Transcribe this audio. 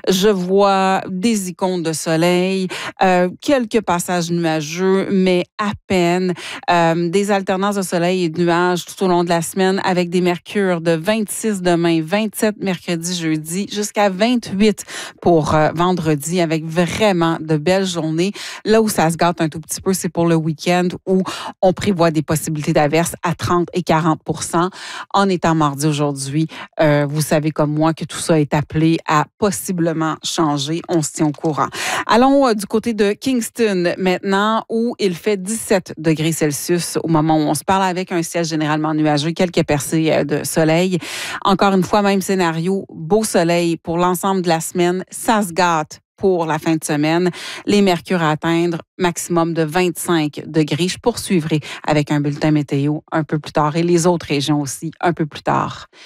Je vois des icônes de soleil, quelques passages nuageux, mais à peine. Des alternances de soleil et de nuages tout au long de la semaine avec des mercures de 26 demain, 27 mercredi, jeudi, jusqu'à 28 pour vendredi avec vraiment de belles journées. Là où ça se gâte un tout petit peu, c'est pour le week-end où on prévoit des possibilités d'averses à 30 et 40 en étant mardi aujourd'hui. Vous savez comme moi que tout ça est appelé à possiblement changer. On se tient au courant. Allons du côté de Kingston maintenant où il fait 17 degrés Celsius au moment où on se parle avec un ciel généralement nuageux, quelques percées de soleil. Encore une fois, même scénario, beau soleil pour l'ensemble de la semaine. Ça se gâte pour la fin de semaine. Les mercures à atteindre maximum de 25 degrés. Je poursuivrai avec un bulletin météo un peu plus tard et les autres régions aussi un peu plus tard.